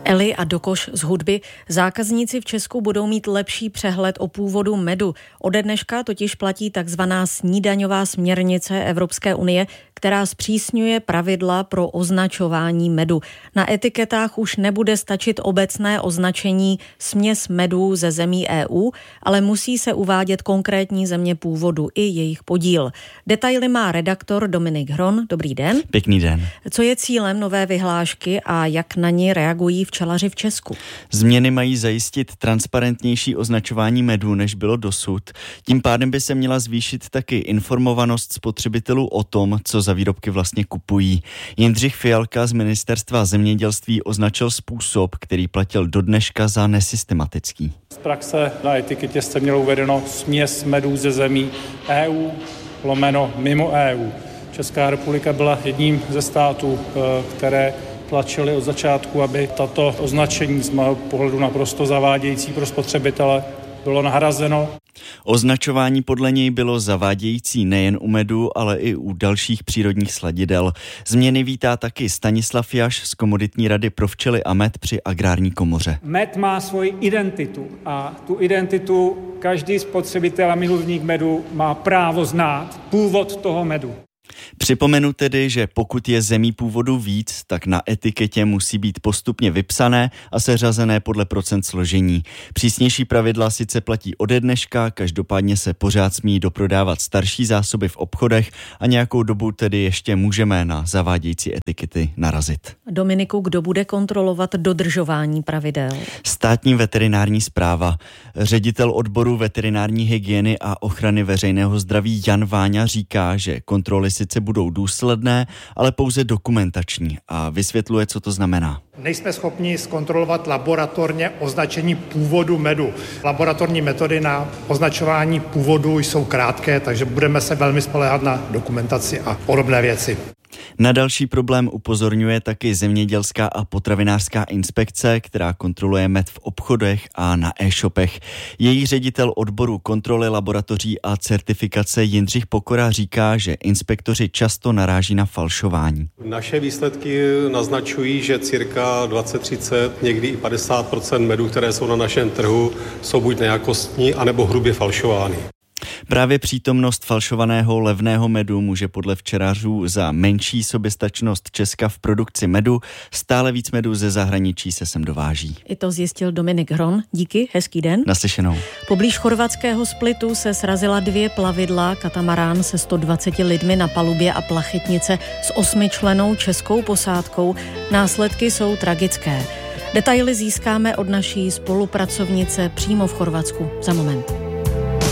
Eli a Dokoš z hudby. Zákazníci v Česku budou mít lepší přehled o původu medu. Ode dneška totiž platí takzvaná snídaňová směrnice Evropské unie, která zpřísňuje pravidla pro označování medu. Na etiketách už nebude stačit obecné označení směs medů ze zemí EU, ale musí se uvádět konkrétní země původu i jejich podíl. Detaily má redaktor Dominik Hron. Dobrý den. Pěkný den. Co je cílem nové vyhlášky a jak na ni reagují včelaři v Česku? Změny mají zajistit transparentnější označování medu, než bylo dosud. Tím pádem by se měla zvýšit taky informovanost spotřebitelů o tom, co za výrobky vlastně kupují. Jindřich Fialka z Ministerstva zemědělství označil způsob, který platil do dneška za nesystematický. Z praxe na etiketě se mělo uvedeno směs medů ze zemí EU / mimo EU. Česká republika byla jedním ze států, které tlačili od začátku, aby tato označení z mého pohledu naprosto zavádějící pro spotřebitele bylo nahrazeno. Označování podle něj bylo zavádějící nejen u medu, ale i u dalších přírodních sladidel. Změny vítá taky Stanislav Jaš z Komoditní rady pro včely a med při Agrární komoře. Med má svoji identitu a tu identitu každý spotřebitel a milovník medu má právo znát původ toho medu. Připomenu tedy, že pokud je zemí původu víc, tak na etiketě musí být postupně vypsané a seřazené podle procent složení. Přísnější pravidla sice platí ode dneška, každopádně se pořád smí doprodávat starší zásoby v obchodech a nějakou dobu tedy ještě můžeme na zavádějící etikety narazit. Dominiku, kdo bude kontrolovat dodržování pravidel? Státní veterinární správa. Ředitel odboru veterinární hygieny a ochrany veřejného zdraví Jan Váňa říká, že kontroly sice budou důsledné, ale pouze dokumentační a vysvětluje, co to znamená. Nejsme schopni zkontrolovat laboratorně označení původu medu. Laboratorní metody na označování původu jsou krátké, takže budeme se velmi spoléhat na dokumentaci a podobné věci. Na další problém upozorňuje taky Zemědělská a potravinářská inspekce, která kontroluje med v obchodech a na e-shopech. Její ředitel odboru kontroly laboratoří a certifikace Jindřich Pokora říká, že inspektoři často naráží na falšování. Naše výsledky naznačují, že cirka 20-30, někdy i 50% medů, které jsou na našem trhu, jsou buď nejakostní, anebo hrubě falšovány. Právě přítomnost falšovaného levného medu může podle včelařů za menší soběstačnost Česka v produkci medu. Stále víc medu ze zahraničí se sem dováží. I to zjistil Dominik Hron. Díky, hezký den. Naslyšenou. Poblíž chorvatského Splitu se srazila 2 plavidla, katamarán se 120 lidmi na palubě a plachetnice s 8člennou českou posádkou. Následky jsou tragické. Detaily získáme od naší spolupracovnice přímo v Chorvatsku za moment.